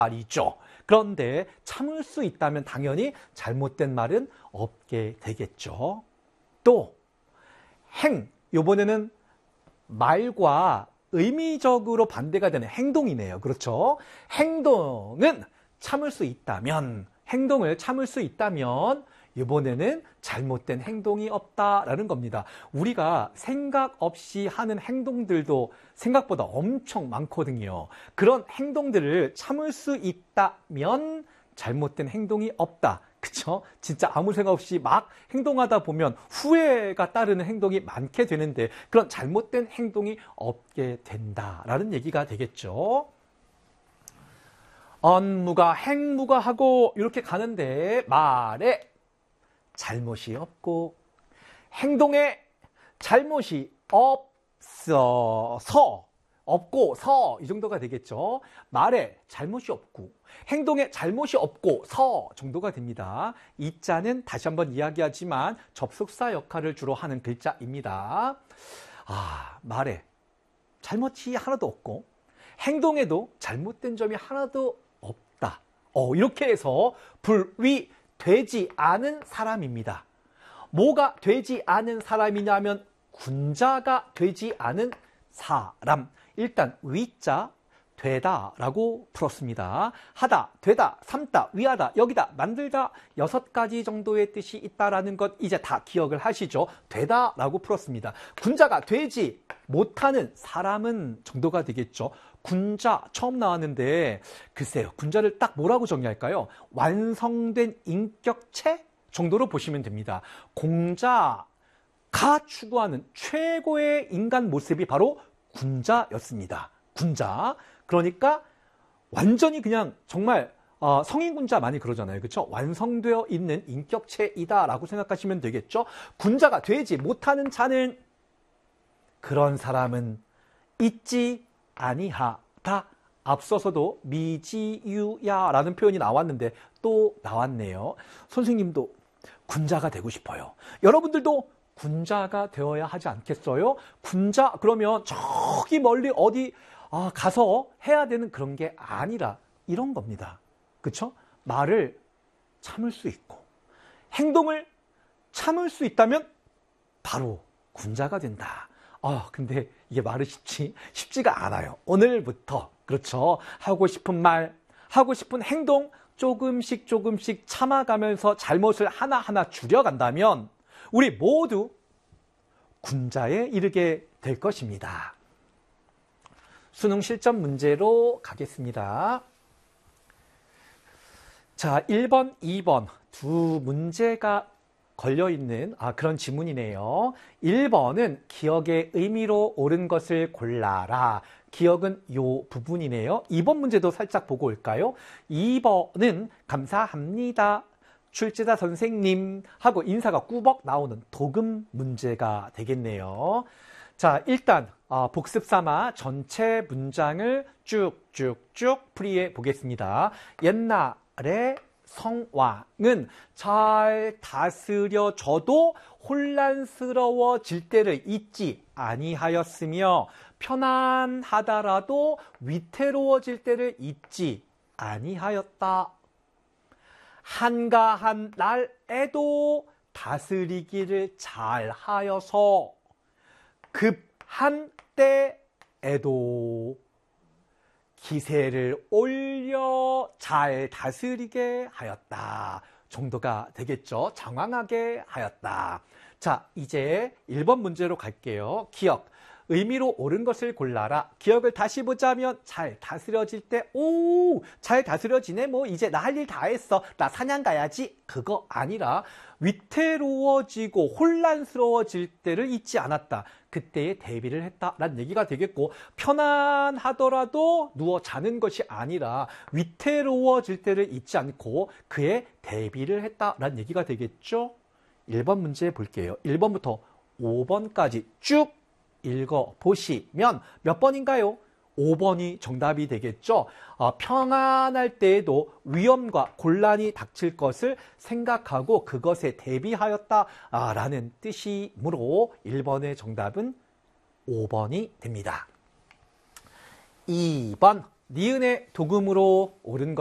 말이죠. 그런데 참을 수 있다면 당연히 잘못된 말은 없게 되겠죠. 또 요번에는 말과 의미적으로 반대가 되는 행동이네요. 그렇죠? 행동을 참을 수 있다면 이번에는 잘못된 행동이 없다라는 겁니다. 우리가 생각 없이 하는 행동들도 생각보다 엄청 많거든요. 그런 행동들을 참을 수 있다면 잘못된 행동이 없다. 그쵸? 진짜 아무 생각 없이 막 행동하다 보면 후회가 따르는 행동이 많게 되는데 그런 잘못된 행동이 없게 된다라는 얘기가 되겠죠. 언무가 행무가 하고 이렇게 가는데 말에 잘못이 없고 행동에 잘못이 없어서 이 정도가 되겠죠. 말에 잘못이 없고 행동에 잘못이 없고서 정도가 됩니다. 이 자는 다시 한번 이야기하지만 접속사 역할을 주로 하는 글자입니다. 말에 잘못이 하나도 없고 행동에도 잘못된 점이 하나도 없다. 이렇게 해서 불위되지 않은 사람입니다. 뭐가 되지 않은 사람이냐면 군자가 되지 않은 사람. 일단 위자 되다라고 풀었습니다. 하다, 되다, 삼다, 위하다, 여기다, 만들다 6가지 정도의 뜻이 있다라는 것 이제 다 기억을 하시죠. 되다라고 풀었습니다. 군자가 되지 못하는 사람은 정도가 되겠죠. 군자 처음 나왔는데 글쎄요. 군자를 딱 뭐라고 정의할까요? 완성된 인격체 정도로 보시면 됩니다. 공자가 추구하는 최고의 인간 모습이 바로 군자였습니다. 군자. 그러니까 완전히 그냥 정말 성인군자 많이 그러잖아요. 그렇죠? 완성되어 있는 인격체이다라고 생각하시면 되겠죠. 군자가 되지 못하는 자는 그런 사람은 있지 아니하다. 앞서서도 미지유야라는 표현이 나왔는데 또 나왔네요. 선생님도 군자가 되고 싶어요. 여러분들도 군자가 되어야 하지 않겠어요? 군자 그러면 저기 멀리 어디 가서 해야 되는 그런 게 아니라 이런 겁니다. 그렇죠? 말을 참을 수 있고 행동을 참을 수 있다면 바로 군자가 된다. 근데 이게 말이 쉽지가 않아요. 오늘부터 그렇죠? 하고 싶은 말, 하고 싶은 행동 조금씩 참아가면서 잘못을 하나하나 줄여간다면 우리 모두 군자에 이르게 될 것입니다. 수능 실전 문제로 가겠습니다. 자, 1번, 2번 두 문제가 걸려있는 그런 지문이네요. 1번은 기억의 의미로 옳은 것을 골라라. 기억은 요 부분이네요. 2번 문제도 살짝 보고 올까요? 2번은 감사합니다. 출제자 선생님 하고 인사가 꾸벅 나오는 도금 문제가 되겠네요. 자, 일단 복습 삼아 전체 문장을 쭉쭉쭉 풀이해 보겠습니다. 옛날에 성왕은 잘 다스려져도 혼란스러워질 때를 잊지 아니하였으며 편안하다라도 위태로워질 때를 잊지 아니하였다. 한가한 날에도 다스리기를 잘하여서 급한 때에도 기세를 올려 잘 다스리게 하였다. 정도가 되겠죠. 장황하게 하였다. 자, 이제 1번 문제로 갈게요. 기억. 의미로 옳은 것을 골라라. 기억을 다시 보자면 잘 다스려질 때 잘 다스려지네. 뭐 이제 나 할 일 다 했어. 나 사냥 가야지. 그거 아니라 위태로워지고 혼란스러워질 때를 잊지 않았다. 그때에 대비를 했다라는 얘기가 되겠고 편안하더라도 누워 자는 것이 아니라 위태로워질 때를 잊지 않고 그에 대비를 했다라는 얘기가 되겠죠. 1번 문제 볼게요. 1번부터 5번까지 쭉 읽어보시면 몇 번인가요? 5번이 정답이 되겠죠. 평안할 때에도 위험과 곤란이 닥칠 것을 생각하고 그것에 대비하였다라는 뜻이므로 1번의 정답은 5번이 됩니다. 2번 니은의 도금으로 옳은